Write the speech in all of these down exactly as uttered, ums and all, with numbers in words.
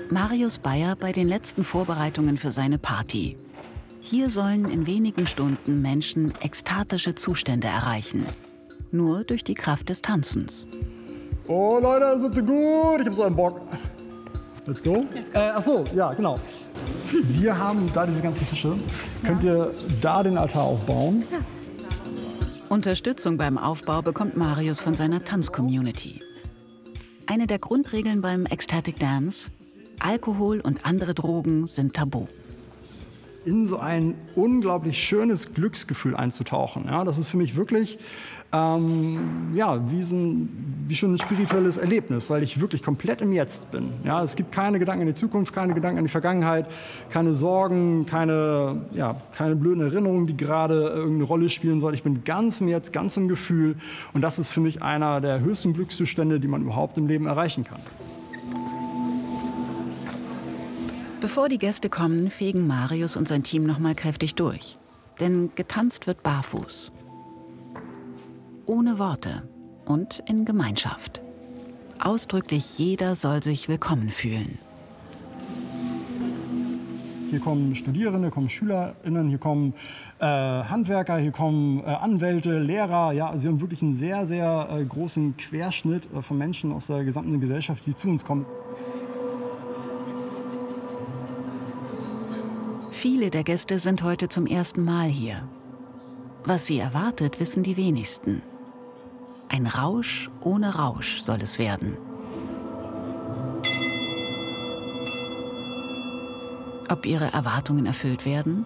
Marius Beyer bei den letzten Vorbereitungen für seine Party. Hier sollen in wenigen Stunden Menschen ekstatische Zustände erreichen. Nur durch die Kraft des Tanzens. Oh Leute, sind Sie gut? Ich hab so einen Bock. Let's go. Let's go. Äh, ach so, ja, genau. Wir haben da diese ganzen Tische. Ja. Könnt ihr da den Altar aufbauen? Ja. Unterstützung beim Aufbau bekommt Marius von seiner Tanzcommunity. Eine der Grundregeln beim Ecstatic Dance: Alkohol und andere Drogen sind tabu. In so ein unglaublich schönes Glücksgefühl einzutauchen. Ja, das ist für mich wirklich ähm, ja, wie, so ein, wie schon ein spirituelles Erlebnis, weil ich wirklich komplett im Jetzt bin. Ja, es gibt keine Gedanken an die Zukunft, keine Gedanken an die Vergangenheit, keine Sorgen, keine, ja, keine blöden Erinnerungen, die gerade irgendeine Rolle spielen sollen. Ich bin ganz im Jetzt, ganz im Gefühl. Und das ist für mich einer der höchsten Glückszustände, die man überhaupt im Leben erreichen kann. Bevor die Gäste kommen, fegen Marius und sein Team noch mal kräftig durch. Denn getanzt wird barfuß. Ohne Worte und in Gemeinschaft. Ausdrücklich jeder soll sich willkommen fühlen. Hier kommen Studierende, hier kommen SchülerInnen, hier kommen äh, Handwerker, hier kommen äh, Anwälte, Lehrer. Ja, also wir haben wirklich einen sehr, sehr äh, großen Querschnitt äh, von Menschen aus der gesamten Gesellschaft, die zu uns kommen. Viele der Gäste sind heute zum ersten Mal hier. Was sie erwartet, wissen die wenigsten. Ein Rausch ohne Rausch soll es werden. Ob ihre Erwartungen erfüllt werden?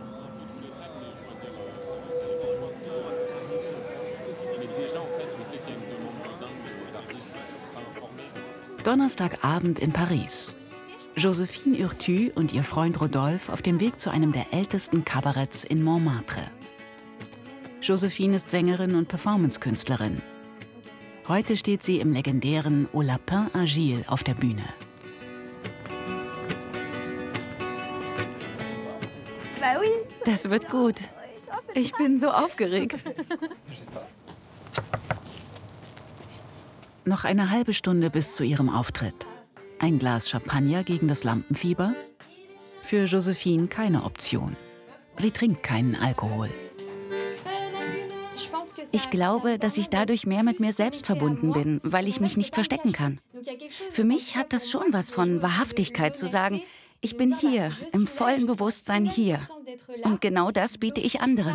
Donnerstagabend in Paris. Joséphine Urtu und ihr Freund Rodolphe auf dem Weg zu einem der ältesten Kabaretts in Montmartre. Joséphine ist Sängerin und Performancekünstlerin. Heute steht sie im legendären Au Lapin Agile auf der Bühne. Das wird gut. Ich bin so aufgeregt. Noch eine halbe Stunde bis zu ihrem Auftritt. Ein Glas Champagner gegen das Lampenfieber? Für Joséphine keine Option. Sie trinkt keinen Alkohol. Ich glaube, dass ich dadurch mehr mit mir selbst verbunden bin, weil ich mich nicht verstecken kann. Für mich hat das schon was von Wahrhaftigkeit zu sagen, ich bin hier, im vollen Bewusstsein hier. Und genau das biete ich anderen.